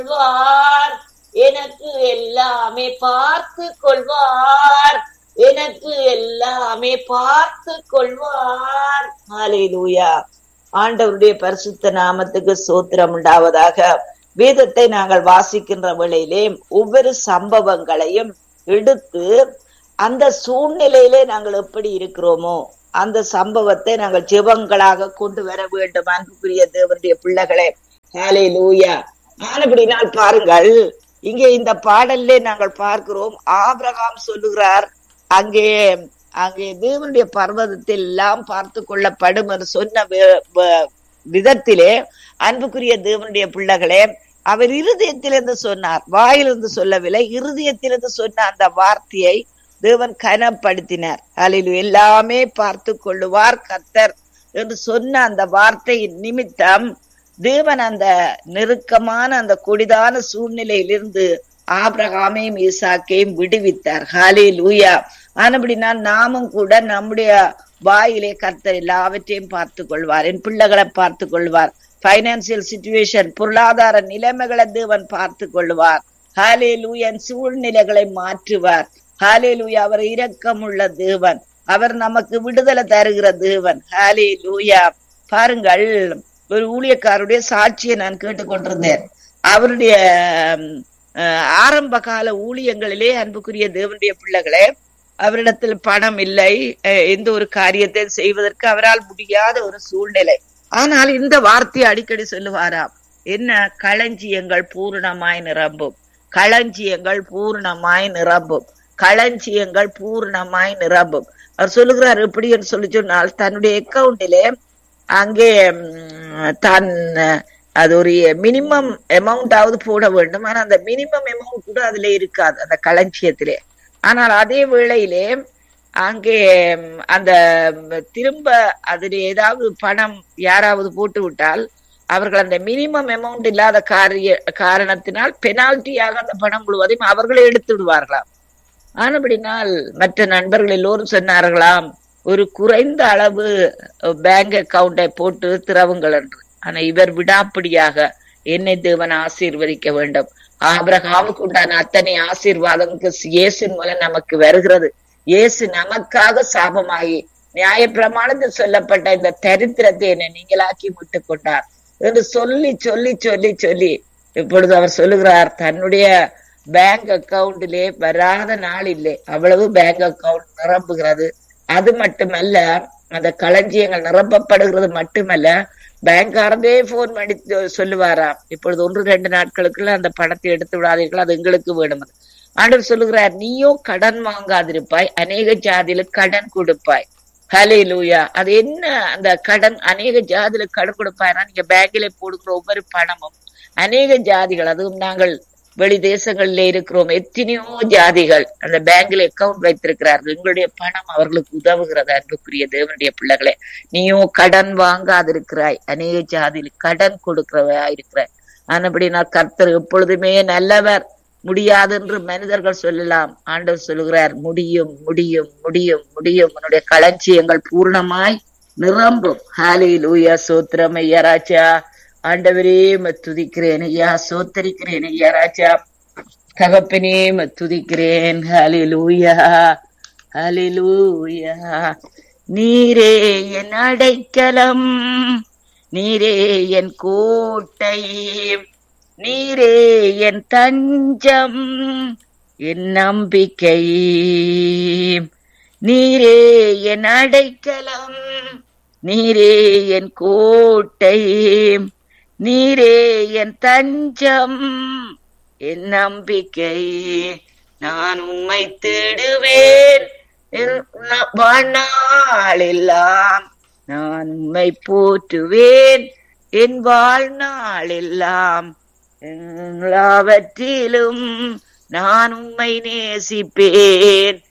கொள்வார், எனக்கு எல்லாமே பார்த்து கொள்வார், எனக்கு எல்லாமே பார்த்து கொள்வார். ஹல்லேலூயா. ஆண்டவருடைய பரிசுத்த நாமத்துக்கு ஸ்தோத்திரம் உண்டாவதாக. வேதத்தை நாங்கள் வாசிக்கின்ற வேளையிலே ஒவ்வொரு சம்பவங்களையும் எடுத்து அந்த சூழ்நிலையிலே நாங்கள் எப்படி இருக்கிறோமோ அந்த சம்பவத்தை நாங்கள் ஜெபங்களாக கொண்டு வர வேண்டும். அன்புக்குரிய தேவனுடைய பிள்ளைகளே, ஹல்லேலூயா. ஆனபடினால் பாருங்கள், இங்கே இந்த பாடல்லே நாங்கள் பார்க்கிறோம், ஆபிரகாம் சொல்லுகிறார், அங்கே அங்கே தேவனுடைய பர்வதத்தில் எல்லாம் பார்த்து கொள்ளப்படும் என்று சொன்ன விதத்திலே, அன்புக்குரிய தேவனுடைய பிள்ளைகளே, அவர் இருதயத்திலிருந்து சொன்னார், வாயிலிருந்து சொல்லவில்லை, இருதயத்திலிருந்து சொன்ன அந்த வார்த்தையை தேவன் கனப்படுத்தினார். அதில் எல்லாமே பார்த்து கொள்ளுவார் கர்த்தர் என்று சொன்ன அந்த வார்த்தையின் நிமித்தம் தேவன் அந்த நெருக்கமான அந்த கொடிதான சூழ்நிலையிலிருந்து ஆபிரகாமையும் ஈசாக்கையும் விடுவித்தார். ஹல்லேலூயா. ஆனபடினா நாமும் கூட நம்முடைய வாயிலே கர்த்தர் எல்லாவற்றையும் பார்த்து கொள்வார். என் பிள்ளைகளை பார்த்து கொள்வார். பைனான்சியல் சிச்சுவேஷன், பொருளாதார நிலைமைகளை தேவன் பார்த்து கொள்வார். ஹல்லேலூயா. சூழ்நிலைகளை மாற்றுவார். ஹல்லேலூயா. அவர் இரக்கமுள்ள தேவன், அவர் நமக்கு விடுதலை தருகிற தேவன். ஹல்லேலூயா. பாருங்கள், ஒரு ஊழியக்காரருடைய சாட்சியை நான் கேட்டுக்கொண்டிருந்தேன். அவருடைய ஆரம்ப கால ஊழியங்களிலே, அன்புக்குரிய தேவனுடைய பிள்ளைகளே, அவரிடத்தில் பணம் இல்லை, எந்த ஒரு காரியத்தை செய்வதற்கு அவரால் முடியாத ஒரு சூழ்நிலை. ஆனால் இந்த வார்த்தையை அடிக்கடி சொல்லுவாராம், என்ன, களஞ்சியங்கள் பூர்ணமாய் நிரம்பும், களஞ்சியங்கள் பூர்ணமாய் நிரம்பும், களஞ்சியங்கள் பூர்ணமாய் நிரம்பும். அவர் சொல்லுகிறார் எப்படி என்று சொல்லி சொன்னால், தன்னுடைய அக்கௌண்டிலே அங்கே தான் அது ஒரு மினிமம் அமௌண்டாவது போட வேண்டும். ஆனா அந்த மினிமம் அமௌண்ட் கூட அதுல இருக்காது அந்த களஞ்சியத்திலே. ஆனால் அதே வேளையிலே அங்கே அந்த திரும்ப அதுல ஏதாவது பணம் யாராவது போட்டு விட்டால் அவர்கள் அந்த மினிமம் அமௌண்ட் இல்லாத காரணத்தினால் பெனால்ட்டியாக அந்த பணம் முழுவதையும் அவர்களே எடுத்து விடுவார்களாம். ஆனபடினால் மற்ற நண்பர்கள் எல்லோரும் சொன்னார்களாம், ஒரு குறைந்த அளவு பேங்க் அக்கவுண்டை போட்டு திறவுங்கள் என்று. ஆனா இவர் விடாப்பிடியாக, என்னை தேவன் ஆசீர்வதிக்க வேண்டும், ஆபிரகாமுக்கு உண்டான அத்தனை ஆசீர்வாதங்களுக்கு இயேசுவின் மூலம் நமக்கு வருகிறது, இயேசு நமக்காக சாபமாகி நியாயப்பிரமாணத்தில் சொல்லப்பட்ட இந்த தரித்திரத்தை என்னை நீங்களாக்கி மீட்டுக் கொண்டார் என்று சொல்லி சொல்லி சொல்லி சொல்லி இப்பொழுது அவர் சொல்லுகிறார், தன்னுடைய பேங்க் அக்கவுண்டிலே வராத நாள் இல்லை, அவ்வளவு பேங்க் அக்கவுண்ட் நிரம்புகிறது. அது மட்டுமல்ல, அந்த களஞ்சியங்கள் நிரப்பப்படுகிறது மட்டுமல்ல, பேங்காரந்தே போன் பண்ணி சொல்லுவாராம், இப்பொழுது 1-2 நாட்களுக்குள்ள அந்த பணத்தை எடுத்து விடாதீர்கள், அது எங்களுக்கு வேணும். ஆண்டவர் சொல்லுகிறார், நீயோ கடன் வாங்காதிருப்பாய், அநேக ஜாதியில கடன் கொடுப்பாய். ஹல்லேலூயா. அது என்ன அந்த கடன்? அநேக ஜாதியில கடன் கொடுப்பாய்னா, நீங்க பேங்கில போடுகிற ஒவ்வொரு பணமும் அநேக ஜாதிகள், அதுவும் நாங்கள் வெளி தேசங்களிலே இருக்கிறோம், எத்தனையோ ஜாதிகள் அந்த பேங்க்ல அக்கவுண்ட் வைத்திருக்கிறார்கள். எங்களுடைய பணம் அவர்களுக்கு உதவுகிறது. அன்புக்குரிய தேவனுடைய பிள்ளைகளே, நீயோ கடன் வாங்காதிருக்கிறாய், அநேக ஜாதியில் கடன் கொடுக்கிறவா இருக்கிறாய். ஆனபடி நான் கர்த்தர் எப்பொழுதுமே நல்லவர், முடியாது என்று மனிதர்கள் சொல்லலாம், ஆண்டவர் சொல்லுகிறார், முடியும் முடியும் முடியும் முடியும், உன்னுடைய களஞ்சியங்கள் பூர்ணமாய் நிரம்பும். ஹல்லேலூயா. சோத்திரம் ஐயா ராஜா. ஆண்டவரே துதிக்கிறேன் ஐயா, சோத்தரிக்கிறேன் ஐயா ராஜா. தகப்பனே துதிக்கிறேன். ஹல்லேலூயா ஹல்லேலூயா. நீரே என் அடைக்கலம், நீரே என் கோட்டை, நீரே என் தஞ்சம், என் நம்பிக்கை, நீரே என் அடைக்கலம், நீரே என் கோட்டை, நீரே என் தஞ்சம், என் நம்பிக்கை. நான் உம்மை தேடுவேன் வாழ்நாளெல்லாம், நான் உம்மை போற்றுவேன் என் வாழ்நாளெல்லாம், எல்லாவற்றிலும் நான் உம்மை நேசிப்பேன்,